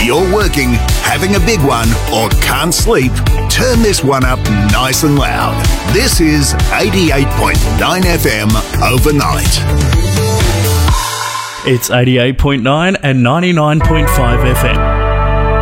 you're working, having a big one, or can't sleep, turn this one up nice and loud. This is 88.9 FM Overnight. It's 88.9 and 99.5 FM.